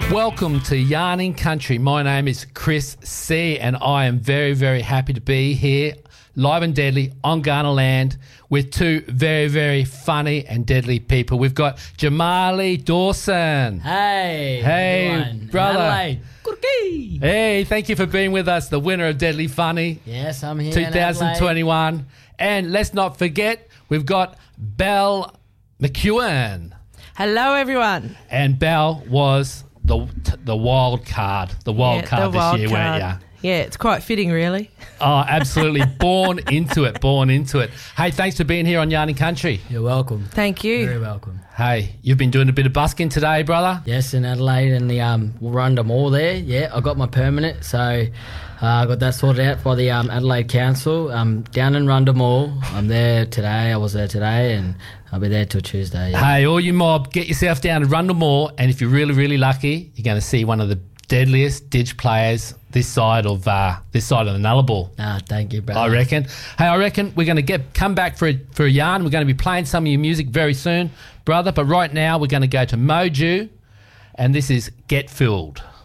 Welcome to Yarning Country. My name is Chris C, and I am very, very happy to be here, live and deadly, on Ghana land, with two very, very funny and deadly people. We've got Jamali Dawson. Hey. Hey, everyone. brother. Adelaide. Hey, thank you for being with us, the winner of Deadly Funny Yes, I'm here. in 2021. And let's not forget, we've got Belle McEwen. Hello, everyone. And Belle was the wild card, this year, weren't you? Yeah, it's quite fitting, really. Oh, absolutely. Born into it. Hey, thanks for being here on Yarning Country. You're welcome. Thank you. Very welcome. Hey, you've been doing a bit of busking today, brother? Yes, in Adelaide and the Runda Mall there. Yeah, I got my permanent, so I got that sorted out by the Adelaide Council. Down in Runda Mall. I'm there today. I was there today, and I'll be there till Tuesday. Yeah. Hey, all you mob, get yourself down to Runda Mall, and if you're really, really lucky, you're going to see one of the deadliest Dig players this side of the Nullarbor. Thank you, brother. I reckon. Hey, I reckon we're going to come back for a yarn. We're going to be playing some of your music very soon, brother. But right now we're going to go to Moju, and this is Get Filled.